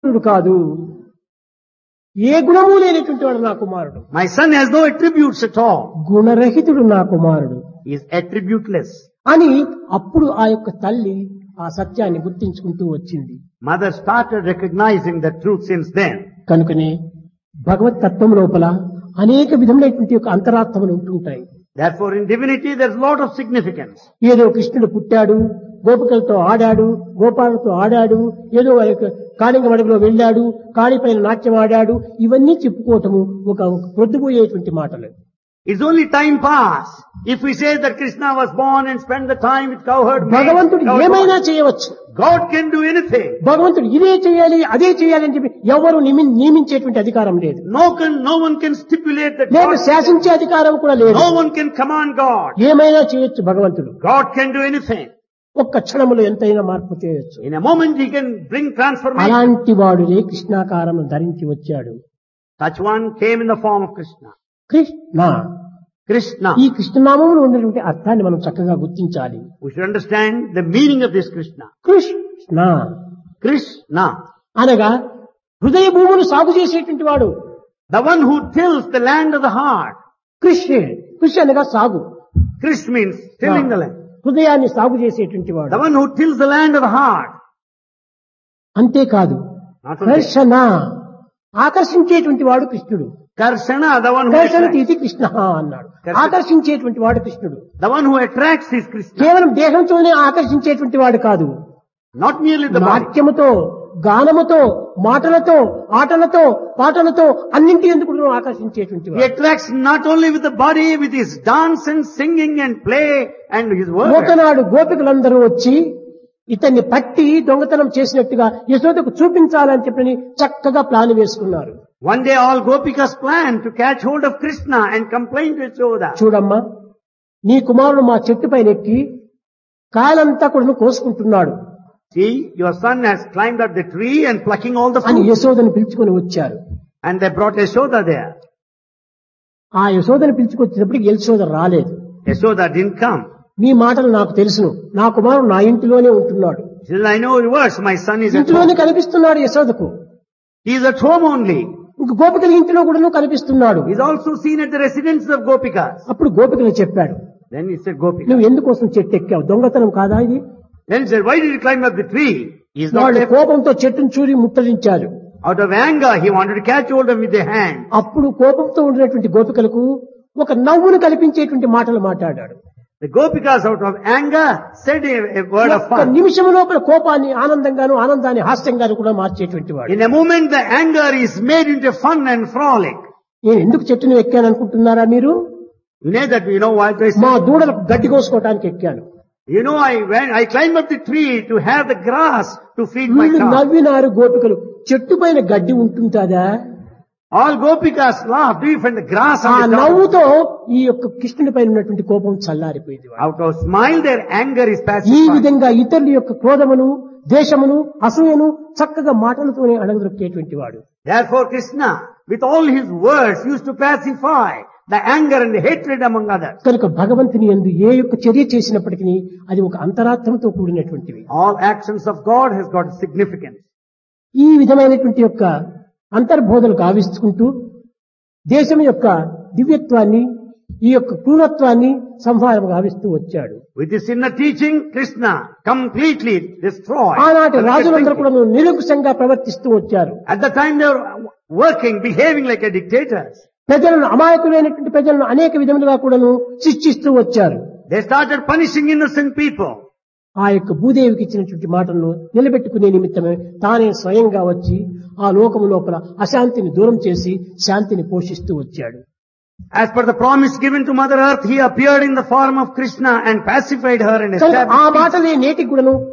కాదు, ఏ గుణము లేనటువంటి వాడు నా కుమారుడు. My son has no attributes at all. గుణరహితుడు నా కుమారుడు He is attributeless. అని అప్పుడు ఆ యొక్క తల్లి ఆ సత్యాన్ని గుర్తించుకుంటూ వచ్చింది. Mother started recognizing the truth since then. కనుకనే భగవత్ తత్వం లోపల అనేక విధములైనటువంటి యొక్క అంతరార్థములు ఉంటుంటాయి. Therefore in divinity there is a lot of significance. ఏదో కృష్ణుడు పుట్టాడు, గోపికలతో ఆడాడు, గోపాలతో ఆడాడు, ఏదో కాళింగ మడుగులో వెళ్ళాడు, కాళిపైన నాట్యం ఆడాడు, ఇవన్నీ చెప్పుకోవటము ఒక పొద్దుపోయేటువంటి మాటలు. It's only time pass. If we say that Krishna was born and spent the time with cowherd, భగవంతుడు ఏమైనా చేయవచ్చు. God can do anything. భగవంతుడు ఇదే చేయాలి అదే చేయాలి అని చెప్పి ఎవరు నియమించేటువంటి అధికారం లేదు. No one can stipulate that. లేదు, శాసించే అధికారం కూడా లేదు. No one can command God. ఏమైనా చేయొచ్చు భగవంతుడు. God can do anything. ఒక్క క్షణములో ఎంతైనా మార్పు చేయొచ్చు. In a moment he can bring transformation. అలాంటి వాడునే కృష్ణాకారం ధరించి వచ్చాడు. Such one came in the form of Krishna. Krishna. ఈ కృష్ణనామములో ఉన్నటువంటి అర్థాన్ని మనం చక్కగా గుర్తించాలి. We should understand the meaning of this Krishna. Krishna అనగా హృదయ భూములు సాగు చేసేటువంటి వాడు. The one who tills the land of the heart. కృషి అనగా సాగు. Krish means tilling the land. హృదయాన్ని సాగు చేసేటువంటి వాడు. The one who tills the land of the heart. అంతేకాదు, కర్షణ ఆకర్షించేటువంటి వాడు కృష్ణుడు. Karshana, the one who కర్షణతి ఇది కృష్ణ అన్నాడు. ఆకర్షించేటువంటి వాడు కృష్ణుడు. The one who attracts is Krishna. కేవలం దేహంతోనే ఆకర్షించేటువంటి వాడు కాదు. Not merely the body. నాట్యముతో, గానముతో, మాటలతో, ఆటలతో, పాటలతో అన్నింటి ఎందుకు ఆకర్షించేటువంటి He వాడు. attracts not only with the body, with his dance and singing and play and his words. ఒకనాడు గోపికలందరూ వచ్చి ఇతన్ని పట్టి దొంగతనం చేసినట్టుగా యశోదకు చూపించాలని చెప్పని చక్కగా ప్లాన్ వేసుకున్నారు. One day all Gopikas planned to catch hold of Krishna and complain to Yashoda. చూడమ్మా, నీ కుమారుడు మా చెట్టు పైన ఎక్కి కాయలంతా కూడా కోసుకుంటున్నాడు See, your son has climbed up the tree and plucking all the అని fruit. యశోదని పిలుచుకొని వచ్చారు. And they brought Yashoda there. ఆ యశోదని పిలుచుకొచ్చినప్పటికి యశోద రాలేదు. Yashoda didn't come. మీ మాటలు నాకు తెలుసును, నా కుమారుడు నా ఇంటిలోనే ఉంటున్నాడు. She said, I know your words, my son is at ఇంటిలోనే home. కనిపిస్తున్నాడు యశోదకు. He is at home only. ఇంక గోపికల ఇంటిలో కూడా కనిపిస్తున్నాడు. He is also seen at the residence of Gopikas. అప్పుడు గోపికలు చెప్పాడు, Then he said, Gopika. నువ్వు ఎందుకోసం చెట్టు ఎక్కావు, దొంగతనం కాదా ఇది? Then he said, why did you climb up the tree? He is not వాళ్ళు left. కోపంతో చెట్టును చూరి ముట్టడించారు. Out of anger, he wanted to catch hold of him with their hand. అప్పుడు కోపంతో ఉండినటువంటి గోపికలకు ఒక నవ్వును కల్పించేటువంటి మాటలు మాట్లాడాడు. The Gopikas out of anger said a word of ఒక్క fun. నిమిషం లోపల కోపాన్ని ఆనందంగాను, ఆనందాన్ని హాస్యంగాను కూడా మార్చేటువంటి వాడు. In a moment, the anger is made into fun and frolic. నేను ఎందుకు చెట్టును ఎక్కాను అనుకుంటున్నారా మీరు? You know what I మా said? దూడలకు గడ్డి కోసుకోవడానికి ఎక్కాను. You know, I climbed up the tree to have the grass to feed my వీళ్ళు cow. నవ్వినారు గోపికలు. చెట్టు పైన గడ్డి ఉంటుందా? All Gopikas laughed. Do you find the grass ఆ on the top? నవ్వుతో ఈ యొక్క కృష్ణుడి పైన ఉన్నటువంటి కోపం చల్లారిపోయింది. Out of smile, their anger is ఈ pacified. విధంగా ఇతరుల యొక్క క్రోధమును, దేశమును, అసూయను చక్కగా మాటలతోనే అణగదొక్కేటువంటి వాడు. Therefore, Krishna, with all his words, used to pacify the anger and the hatred among others. కనుక భగవంతుని యందు ఏ యొక్క చర్య చేసినప్పటికీ అది ఒక అంతరార్థంతో కూడినటువంటివి. All actions of God has got significance. ఈ విధమైనటువంటి యొక్క అంతర్బోధనకు ఆవిష్చుకుంటూ దేశం యొక్క దివ్యత్వాన్ని, ఈ యొక్క క్రూరత్వాన్ని సంహారం గావిస్తూ వచ్చాడు. With this inner teaching, Krishna completely destroyed. ఆనాటి రాజులందరూ కూడా నిరంకుశంగా ప్రవర్తిస్తూ వచ్చారు. At the time they were working, behaving like a dictators. ప్రజలను, అమాయకులైనటువంటి ప్రజలను అనేక విధములుగా కూడాను శిక్షిస్తూ వచ్చారు. They started punishing innocent people. ఆ యొక్క భూదేవికి ఇచ్చినటువంటి మాటలను నిలబెట్టుకునే నిమిత్తమే తానే స్వయంగా వచ్చి ఆ లోకము లోపల అశాంతిని దూరం చేసి శాంతిని పోషిస్తూ వచ్చాడు. As per the promise given to Mother Earth, he appeared in the form of Krishna and pacified her and కనుక ఆ established peace. మాటలే నేటికి కూడాను